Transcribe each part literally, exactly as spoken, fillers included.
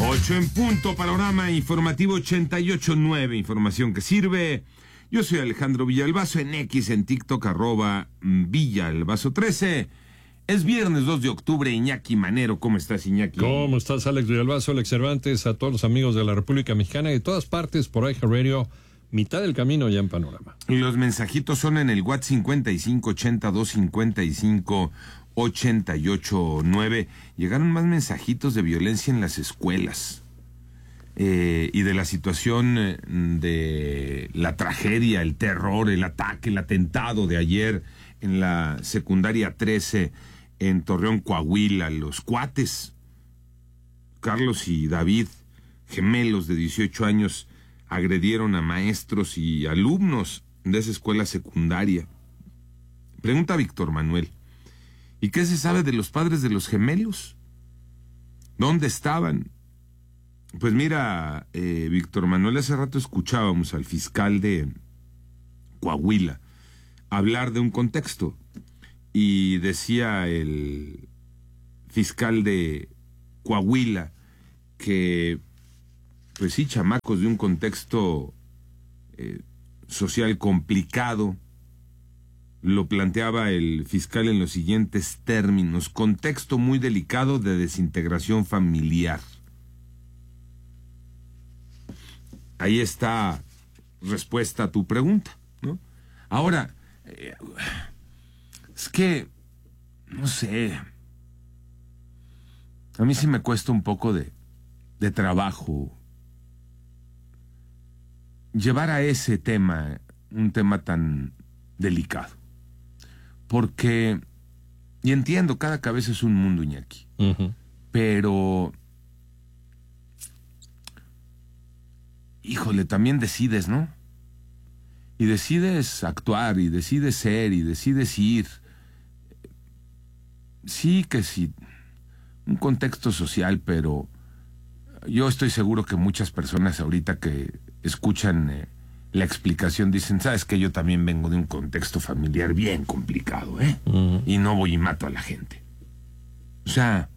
Ocho en punto, panorama informativo ochenta y ocho punto nueve, información que sirve. Yo soy Alejandro Villalbazo, en X, en TikTok, arroba Villalbazo trece. Es viernes dos de octubre, Iñaki Manero. ¿Cómo estás, Iñaki? ¿Cómo estás, Alex Villalbazo, Alex Cervantes, a todos los amigos de la República Mexicana y de todas partes por iHeartRadio, mitad del camino ya en Panorama? Los mensajitos son en el WhatsApp cincuenta y cinco ochenta y dos cincuenta y cinco ochenta y ocho nueve. Llegaron más mensajitos de violencia en las escuelas eh, y de la situación eh, de la tragedia, el terror, el ataque, el atentado de ayer en la secundaria trece en Torreón, Coahuila. Los cuates, Carlos y David, gemelos de dieciocho años, agredieron a maestros y alumnos de esa escuela secundaria. Pregunta Víctor Manuel: ¿y qué se sabe de los padres de los gemelos? ¿Dónde estaban? Pues mira, eh, Víctor Manuel, hace rato escuchábamos al fiscal de Coahuila hablar de un contexto, y decía el fiscal de Coahuila que, pues sí, chamacos de un contexto eh, social complicado. Lo planteaba el fiscal en los siguientes términos: contexto muy delicado de desintegración familiar. Ahí está respuesta a tu pregunta, ¿no? Ahora, eh, es que, no sé, a mí sí me cuesta un poco de, de trabajo llevar a ese tema, un tema tan delicado. Porque, y entiendo, cada cabeza es un mundo, Iñaki. Uh-huh. Pero, híjole, también decides, ¿no? Y decides actuar, y decides ser, y decides ir. Sí que sí, un contexto social, pero yo estoy seguro que muchas personas ahorita que escuchan eh, la explicación dicen: ¿sabes qué? Yo también vengo de un contexto familiar bien complicado, ¿eh? Uh-huh. Y no voy y mato a la gente. O sea...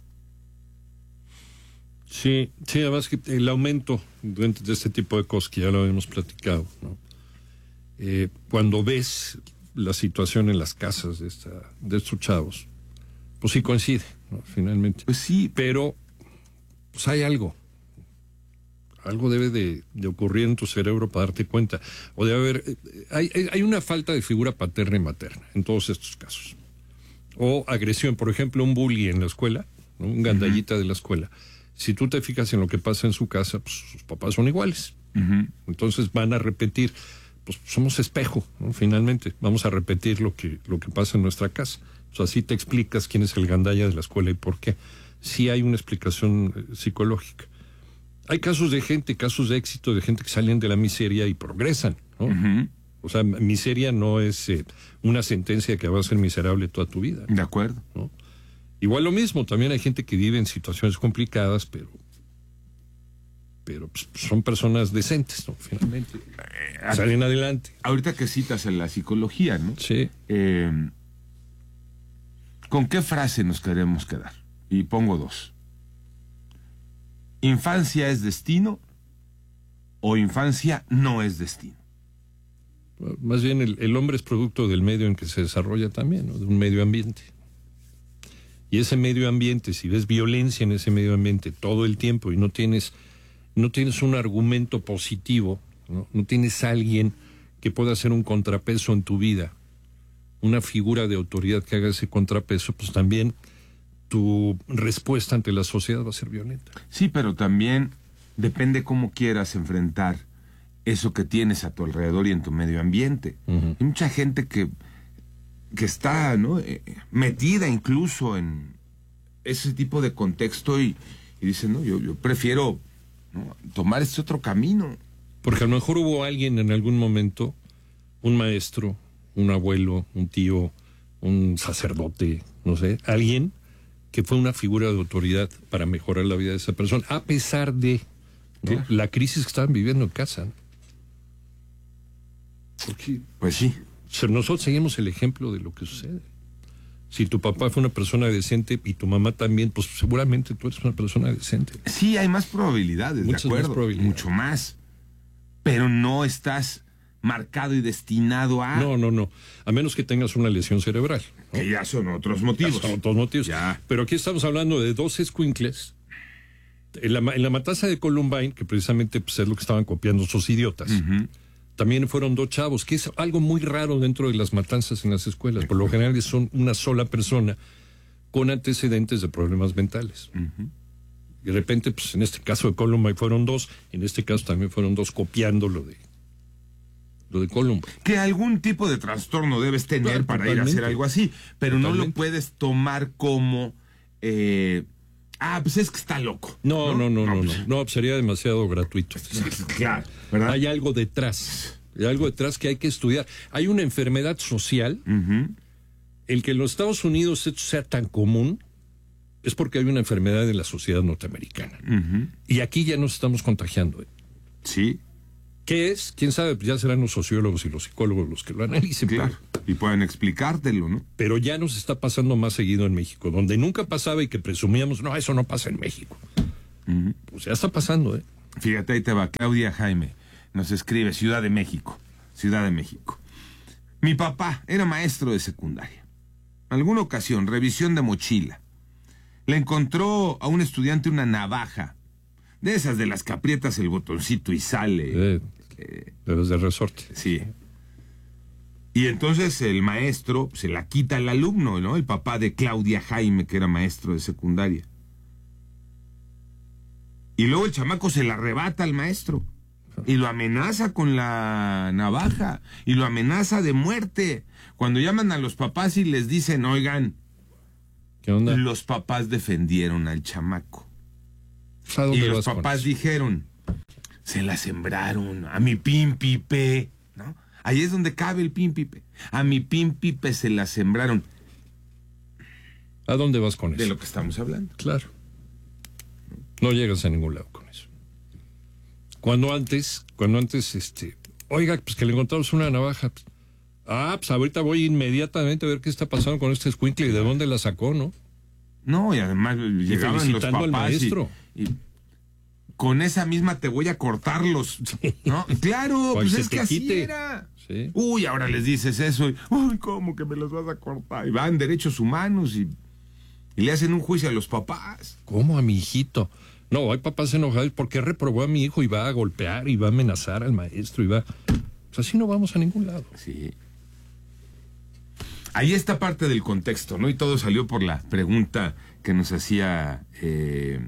Sí, sí, además que el aumento de, de este tipo de cosas que ya lo habíamos platicado, ¿no? Eh, cuando ves la situación en las casas de, esta, de estos chavos, pues sí coincide, ¿no? Finalmente. Pues sí. Pero, pues hay algo. Algo debe de, de ocurrir en tu cerebro para darte cuenta. O debe haber... Hay, hay una falta de figura paterna y materna en todos estos casos. O agresión, por ejemplo, un bully en la escuela, ¿no? Un gandallita uh-huh. de la escuela. Si tú te fijas en lo que pasa en su casa, pues sus papás son iguales. Uh-huh. Entonces van a repetir, pues somos espejo, ¿no? Finalmente, vamos a repetir lo que, lo que pasa en nuestra casa. O sea, así te explicas quién es el gandalla de la escuela y por qué. Sí hay una explicación eh, psicológica. Hay casos de gente, casos de éxito, de gente que salen de la miseria y progresan, ¿no? Uh-huh. O sea, miseria no es eh, una sentencia que vas a ser miserable toda tu vida, ¿no? De acuerdo. ¿No? Igual lo mismo, también hay gente que vive en situaciones complicadas, pero pero pues, son personas decentes, ¿no? Finalmente eh, salen adelante. Ahorita que citas en la psicología, ¿no? Sí. Eh, ¿Con qué frase nos queremos quedar? Y pongo dos. ¿Infancia es destino o infancia no es destino? Más bien el, el hombre es producto del medio en que se desarrolla también, ¿no? De un medio ambiente. Y ese medio ambiente, si ves violencia en ese medio ambiente todo el tiempo y no tienes, no tienes un argumento positivo, ¿no? No tienes a alguien que pueda hacer un contrapeso en tu vida, una figura de autoridad que haga ese contrapeso, pues también tu respuesta ante la sociedad va a ser violenta. Sí, pero también depende cómo quieras enfrentar eso que tienes a tu alrededor y en tu medio ambiente. Uh-huh. Hay mucha gente que, que está, ¿no? eh, metida incluso en ese tipo de contexto y, y dice, no, yo, yo prefiero, ¿no?, tomar este otro camino. Porque a lo mejor hubo alguien en algún momento, un maestro, un abuelo, un tío, un sacerdote, no sé, alguien que fue una figura de autoridad para mejorar la vida de esa persona, a pesar de, ¿no?, claro, la crisis que estaban viviendo en casa, ¿no? Porque, pues sí, nosotros seguimos el ejemplo de lo que sucede. Si tu papá fue una persona decente y tu mamá también, pues seguramente tú eres una persona decente. Sí, hay más probabilidades, Muchas de acuerdo, más probabilidades. mucho más. Pero no estás marcado y destinado a... No, no, no. A menos que tengas una lesión cerebral, ¿no? Que ya son otros motivos. Ya son otros motivos. Ya. Pero aquí estamos hablando de dos escuincles. En la, en la matanza de Columbine, que precisamente pues, es lo que estaban copiando esos idiotas, uh-huh. también fueron dos chavos, que es algo muy raro dentro de las matanzas en las escuelas. Por lo general son una sola persona con antecedentes de problemas mentales. Uh-huh. Y de repente, pues en este caso de Columbine fueron dos, en este caso también fueron dos copiando lo de lo de Columbine. Que algún tipo de trastorno debes tener claro, para totalmente. Ir a hacer algo así, pero totalmente. No lo puedes tomar como... Eh, ah, pues es que está loco. No, no, no, no, no, no, no, no sería demasiado gratuito. Claro, ¿verdad? Hay algo detrás, hay algo detrás que hay que estudiar. Hay una enfermedad social, uh-huh. el que en los Estados Unidos esto sea tan común es porque hay una enfermedad en la sociedad norteamericana. Uh-huh. Y aquí ya nos estamos contagiando. ¿eh? Sí. ¿Qué es? ¿Quién sabe? Pues ya serán los sociólogos y los psicólogos los que lo analicen. Claro, pero, y pueden explicártelo, ¿no? Pero ya nos está pasando más seguido en México, donde nunca pasaba y que presumíamos, no, eso no pasa en México. Uh-huh. Pues ya está pasando, ¿eh? Fíjate, ahí te va, Claudia Jaime nos escribe, Ciudad de México, Ciudad de México. Mi papá era maestro de secundaria. En alguna ocasión, revisión de mochila. Le encontró a un estudiante una navaja, de esas de las que aprietas el botoncito y sale... Eh. Eh, Pero es de resorte. Sí. Y entonces el maestro se la quita al alumno, ¿no? El papá de Claudia Jaime, que era maestro de secundaria. Y luego el chamaco se la arrebata al maestro. Y lo amenaza con la navaja. Y lo amenaza de muerte. Cuando llaman a los papás y les dicen, oigan, ¿qué onda? Los papás defendieron al chamaco. ¿A dónde y los papás dijeron... Se la sembraron a mi pimpipe, ¿no? Ahí es donde cabe el pimpipe. A mi pimpipe se la sembraron. ¿A dónde vas con eso? De lo que estamos hablando. Claro. No llegas a ningún lado con eso. Cuando antes, cuando antes, este, oiga, pues que le encontramos una navaja. Ah, pues ahorita voy inmediatamente a ver qué está pasando con este escuincle y de dónde la sacó, ¿no? No, y además llegaban los papás al maestro. Y, y con esa misma te voy a cortarlos, ¿no? Claro, pues es que así quite. Era. Sí. Uy, ahora les dices eso. Y, uy, ¿cómo que me los vas a cortar? Y van derechos humanos y, y le hacen un juicio a los papás. ¿Cómo a mi hijito? No, hay papás enojados porque reprobó a mi hijo y va a golpear y va a amenazar al maestro y va... Pues así no vamos a ningún lado. Sí. Ahí está parte del contexto, ¿no? Y todo salió por la pregunta que nos hacía... Eh,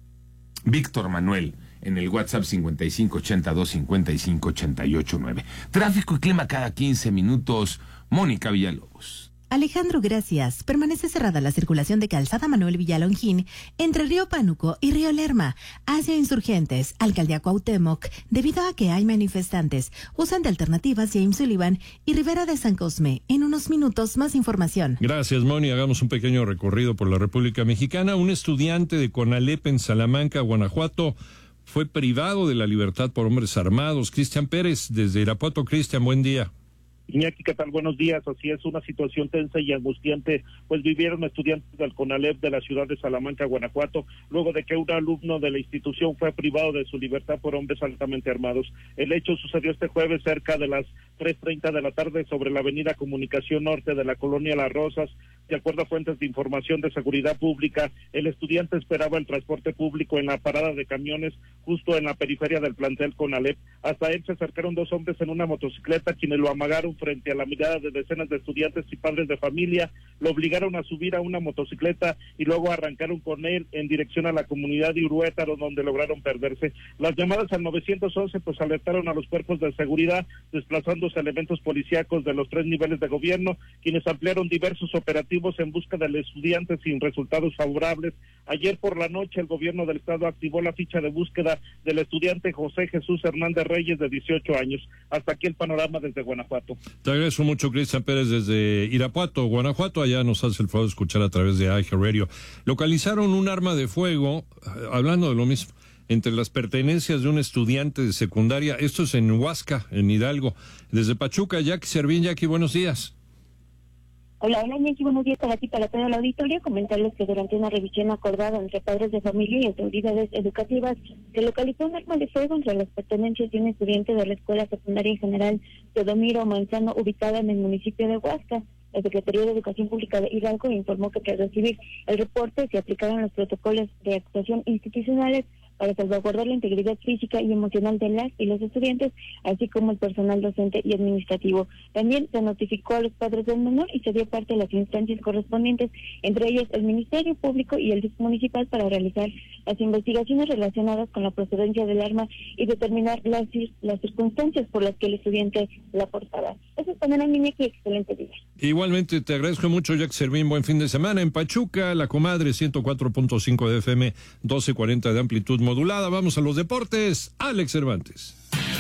Víctor Manuel, en el WhatsApp cincuenta y cinco ochenta y dos cincuenta y cinco ochenta y ocho nueve. Tráfico y clima cada quince minutos. Mónica Villalobos. Alejandro, gracias. Permanece cerrada la circulación de Calzada Manuel Villalongín entre Río Pánuco y Río Lerma hacia Insurgentes, Alcaldía Cuauhtémoc, debido a que hay manifestantes. Usan de alternativas James Sullivan y Rivera de San Cosme. En unos minutos, más información. Gracias, Moni. Hagamos un pequeño recorrido por la República Mexicana. Un estudiante de CONALEP en Salamanca, Guanajuato, fue privado de la libertad por hombres armados. Cristian Pérez, desde Irapuato. Cristian, buen día. Iñaki, ¿qué tal? Buenos días. Así es, una situación tensa y angustiante, pues vivieron estudiantes del CONALEP de la ciudad de Salamanca, Guanajuato, luego de que un alumno de la institución fue privado de su libertad por hombres altamente armados. El hecho sucedió este jueves cerca de las tres treinta de la tarde sobre la avenida Comunicación Norte de la colonia Las Rosas. De acuerdo a fuentes de información de seguridad pública, el estudiante esperaba el transporte público en la parada de camiones justo en la periferia del plantel CONALEP. Hasta él se acercaron dos hombres en una motocicleta, quienes lo amagaron frente a la mirada de decenas de estudiantes y padres de familia, lo obligaron a subir a una motocicleta y luego arrancaron con él en dirección a la comunidad de Uruétaro, donde lograron perderse. Las llamadas al nueve once pues alertaron a los cuerpos de seguridad, desplazándose elementos policíacos de los tres niveles de gobierno, quienes ampliaron diversos operativos en busca del estudiante sin resultados favorables. Ayer por la noche el gobierno del estado activó la ficha de búsqueda del estudiante José Jesús Hernández Reyes, de dieciocho años. Hasta aquí el panorama desde Guanajuato. Te agradezco mucho, Cristian Pérez, desde Irapuato, Guanajuato. Allá nos hace el favor de escuchar a través de A G Radio. Localizaron un arma de fuego, hablando de lo mismo, entre las pertenencias de un estudiante de secundaria. Esto es en Huasca, en Hidalgo. Desde Pachuca, Jackie Servín. Jackie, buenos días. Hola, hola, Ñequi, buenos días para ti, para todo el auditorio. Comentarles que durante una revisión acordada entre padres de familia y autoridades educativas, se localizó un arma de fuego entre las pertenencias de un estudiante de la Escuela Secundaria General Teodomiro Manzano, ubicada en el municipio de Huasca. La Secretaría de Educación Pública de Hidalgo informó que tras recibir el reporte se aplicaron los protocolos de actuación institucionales para salvaguardar la integridad física y emocional de las y los estudiantes, así como el personal docente y administrativo. También se notificó a los padres del menor y se dio parte de las instancias correspondientes, entre ellas el Ministerio Público y el D I F municipal, para realizar las investigaciones relacionadas con la procedencia del arma y determinar las, las circunstancias por las que el estudiante la portaba. Eso es también, niña, que excelente día. Igualmente, te agradezco mucho, Jack Servín. Buen fin de semana. En Pachuca, La Comadre, ciento cuatro punto cinco de F M, doce cuarenta de amplitud modulada. Vamos a los deportes. Alex Cervantes.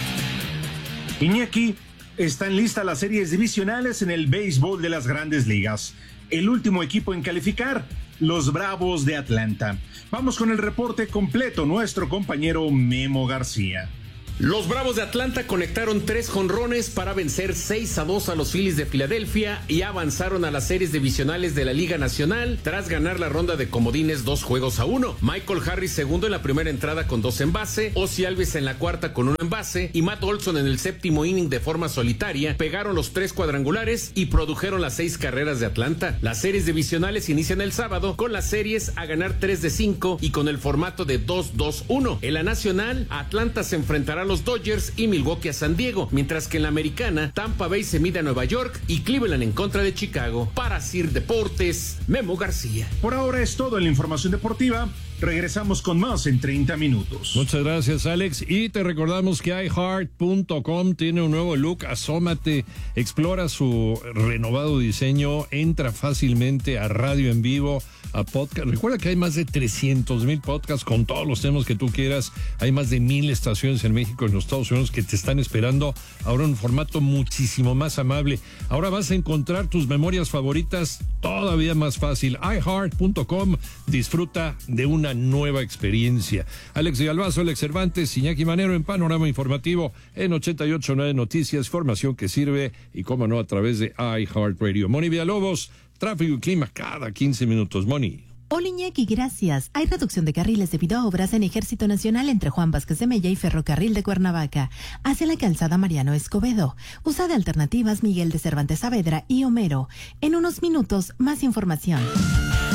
Iñaki, están listas las series divisionales en el béisbol de las Grandes Ligas. El último equipo en calificar, los Bravos de Atlanta. Vamos con el reporte completo, nuestro compañero Memo García. Los Bravos de Atlanta conectaron tres jonrones para vencer seis a dos a los Phillies de Filadelfia y avanzaron a las series divisionales de la Liga Nacional tras ganar la ronda de comodines dos juegos a uno. Michael Harris segundo en la primera entrada con dos en base, Ozzie Albies en la cuarta con uno en base y Matt Olson en el séptimo inning de forma solitaria pegaron los tres cuadrangulares y produjeron las seis carreras de Atlanta. Las series divisionales inician el sábado con las series a ganar tres de cinco y con el formato de dos dos uno. En la Nacional, Atlanta se enfrentará a los Dodgers y Milwaukee a San Diego, mientras que en la Americana, Tampa Bay se mide a Nueva York y Cleveland en contra de Chicago. Para Sir Deportes, Memo García. Por ahora es todo en la información deportiva. Regresamos con más en treinta minutos. Muchas gracias, Alex. Y te recordamos que i heart punto com tiene un nuevo look. Asómate, explora su renovado diseño, entra fácilmente a radio en vivo, a podcast. Recuerda que hay más de trescientos mil podcasts con todos los temas que tú quieras. Hay más de mil estaciones en México y en los Estados Unidos que te están esperando ahora en un formato muchísimo más amable. Ahora vas a encontrar tus memorias favoritas todavía más fácil. i heart punto com. Disfruta de una nueva experiencia. Alex Galvazo, Alex Cervantes, Iñaki Manero en Panorama Informativo en ochenta y ocho punto nueve Noticias, formación que sirve y cómo no a través de iHeartRadio. Moni Villalobos, tráfico y clima cada quince minutos. Moni. Hola, Iñaki, gracias. Hay reducción de carriles debido a obras en Ejército Nacional entre Juan Vázquez de Mella y Ferrocarril de Cuernavaca, hacia la calzada Mariano Escobedo. Usa de alternativas Miguel de Cervantes Saavedra y Homero. En unos minutos, más información.